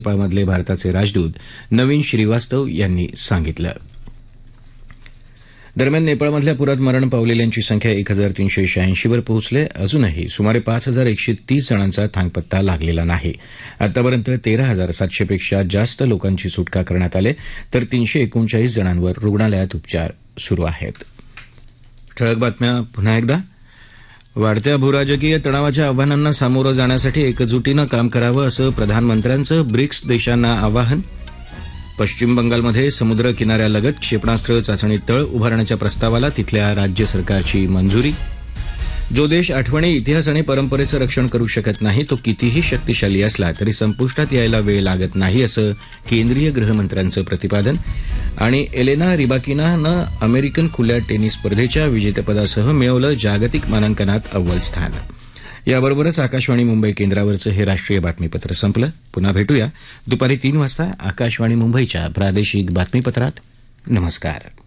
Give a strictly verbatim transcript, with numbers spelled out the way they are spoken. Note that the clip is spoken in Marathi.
नेपाळमधले भारताचे राजदूत नवीन श्रीवास्तव यांनी सांगितलं. दरम्यान नेपाळमधल्या पुरात मरण पावलेल्यांची संख्या एक हजार तीनशे शहाऐंशी वर पोहोचली. अजूनही सुमारे पाच हजार एकशे तीस जणांचा थांगपत्ता लागलेला नाही. आतापर्यंत तेरा हजार सातशेपेक्षा जास्त लोकांची सुटका करण्यात आली, तर तीनशे एकोणचाळीस जणांवर रुग्णालयात उपचार सुरू आहेत. ठळक बातम्या पुन्हा एकदा. वाढत्या भूराजकीय तणावाच्या आव्हानांना सामोरं जाण्यासाठी एकजुटीनं काम करावं असं प्रधानमंत्र्यांचं ब्रिक्स देशांना आवाहन. पश्चिम बंगालमध्ये समुद्र किनाऱ्यालगत क्षेपणास्त्र चाचणी तळ उभारण्याच्या प्रस्तावाला तिथल्या राज्य सरकारची मंजुरी. जो देश आठवणी, इतिहास आणि परंपरेचं रक्षण करू शकत नाही तो कितीही शक्तिशाली असला तरी संपुष्टात यायला वेळ लागत नाही असं केंद्रीय गृहमंत्र्यांचं प्रतिपादन. आणि एलेना रिबाकिनानं अमेरिकन खुल्या टेनिस स्पर्धेच्या विजेतेपदासह मिळवलं जागतिक मानांकनात अव्वल स्थान. याबरोबरच आकाशवाणी मुंबई केंद्रावरचं हे राष्ट्रीय बातमीपत्र संपलं. पुन्हा भेटूया दुपारी तीन वाजता आकाशवाणी मुंबईच्या प्रादेशिक बातमीपत्रात. नमस्कार.